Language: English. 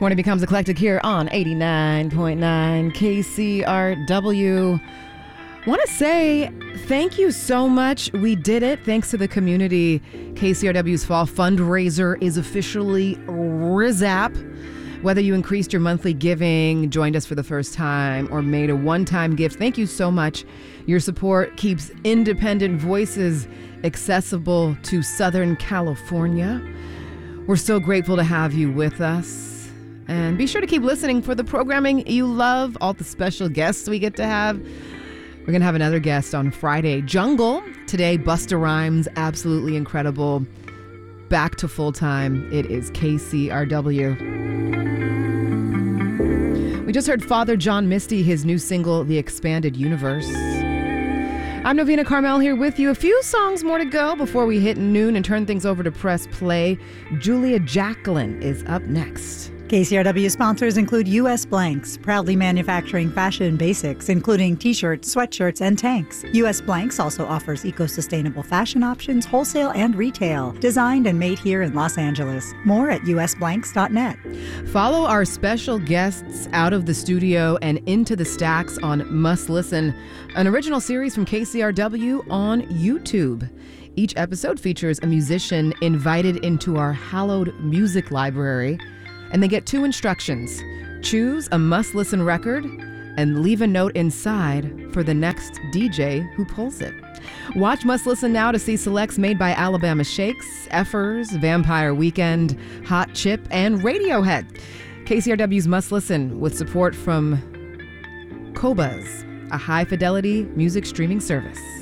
Morning Becomes Eclectic here on 89.9 KCRW. Want to say thank you so much. We did it thanks to the community. KCRW's fall fundraiser is officially RIZAP. Whether you increased your monthly giving, joined us for the first time, or made a one-time gift, thank you so much. Your support keeps independent voices accessible to Southern California. We're so grateful to have you with us. And be sure to keep listening for the programming you love, all the special guests we get to have. We're going to have another guest on Friday, Jungle. Today, Busta Rhymes, absolutely incredible. Back to full-time, it is KCRW. We just heard Father John Misty, his new single, The Expanded Universe. I'm Novena Carmel here with you. A few songs more to go before we hit noon and turn things over to Press Play. Julia Jacqueline is up next. KCRW sponsors include U.S. Blanks, proudly manufacturing fashion basics, including t-shirts, sweatshirts, and tanks. U.S. Blanks also offers eco-sustainable fashion options, wholesale and retail, designed and made here in Los Angeles. More at usblanks.net. Follow our special guests out of the studio and into the stacks on Must Listen, an original series from KCRW on YouTube. Each episode features a musician invited into our hallowed music library, and they get two instructions. Choose a must-listen record and leave a note inside for the next DJ who pulls it. Watch Must Listen now to see selects made by Alabama Shakes, Effers, Vampire Weekend, Hot Chip, and Radiohead. KCRW's Must Listen with support from Qobuz, a high-fidelity music streaming service.